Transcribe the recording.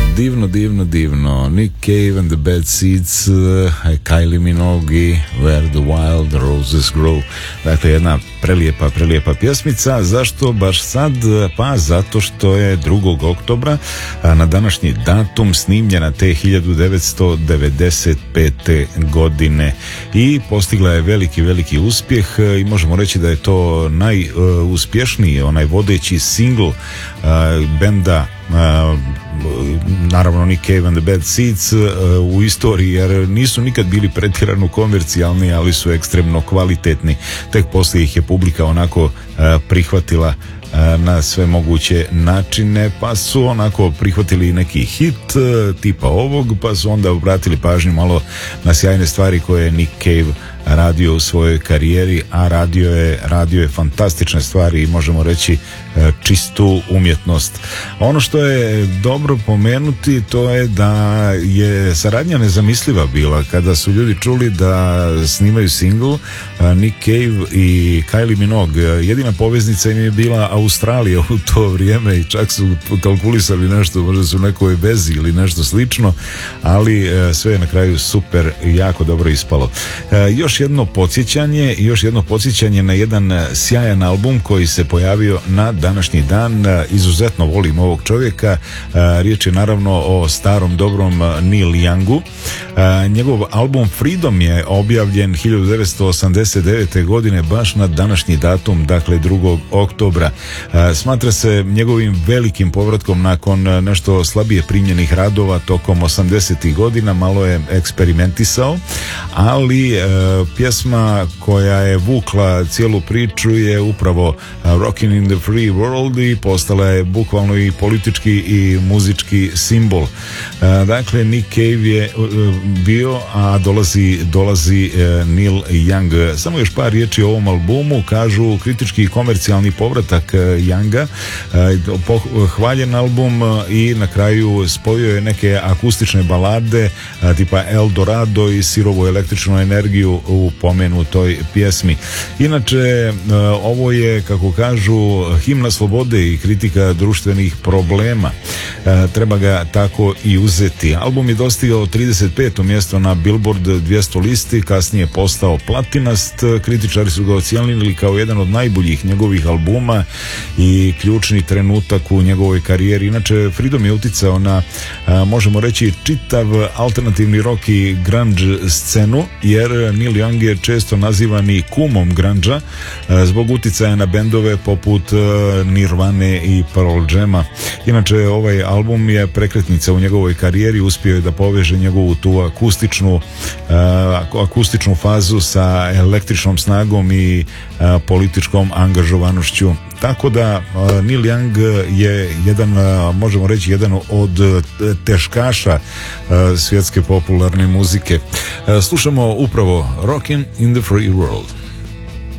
Divno. Nick Cave and the Bad Seeds, Kylie Minogue, Where the Wild Roses Grow. Dakle, jedna prelijepa pjesmica. Zašto baš sad? Pa zato što je 2. oktobra na današnji datum snimljena te 1995. godine i postigla je veliki uspjeh i možemo reći da je to najuspješniji, onaj vodeći singl benda, naravno Nick Cave and the Bad Seeds, u istoriji, jer nisu nikad bili pretjerano komercijalni, ali su ekstremno kvalitetni. Tek poslije ih je publika onako prihvatila na sve moguće načine, pa su onako prihvatili neki hit tipa ovog, pa su onda obratili pažnju malo na sjajne stvari koje je Nick Cave radio u svojoj karijeri, a radio je fantastične stvari i možemo reći čistu umjetnost. Ono što je dobro pomenuti, to je da je saradnja nezamisliva bila kada su ljudi čuli da snimaju singl Nick Cave i Kylie Minogue. Jedina poveznica im je bila Australija u to vrijeme i čak su kalkulisali nešto, možda su u nekoj vezi ili nešto slično, ali sve je na kraju super, jako dobro ispalo. Još jedno podsjećanje na jedan sjajan album koji se pojavio na današnji dan. Izuzetno volim ovog čovjeka. Riječ je naravno o starom dobrom Neil Youngu. Njegov album Freedom je objavljen 1989. godine baš na današnji datum, dakle 2. oktobra. Smatra se njegovim velikim povratkom nakon nešto slabije primljenih radova tokom 80. godina. Malo je eksperimentisao, ali pjesma koja je vukla cijelu priču je upravo Rockin' in the Free World i postala je bukvalno i politički i muzički simbol. Dakle, Nick Cave je bio, a dolazi Neil Young. Samo još par riječi o ovom albumu. Kažu kritički i komercijalni povratak Younga, hvaljen album i na kraju spojio je neke akustične balade tipa El Dorado i sirovu električnu energiju u pomenutoj pjesmi. Inače, ovo je, kako kažu, himna slobode i kritika društvenih problema. Treba ga tako i uzeti. Album je dostigao 35. mjesto na Billboard 200 listi, kasnije postao platinast. Kritičari su ga ocijenili kao jedan od najboljih njegovih albuma i ključni trenutak u njegovoj karijeri. Inače, Freedom je uticao na, možemo reći, čitav alternativni rock i grunge scenu, jer Neil Young je često nazivan i kumom grunge-a zbog uticaja na bendove poput Nirvane i Pearl Jama. Inače, ovaj album je prekretnica u njegovoj karijeri, uspio je da poveže njegovu tu akustičnu fazu sa električnom snagom i političkom angažovanošću. Tako da Neil Young je jedan, možemo reći, jedan od teškaša svjetske popularne muzike. Slušamo upravo Rockin' in the Free World.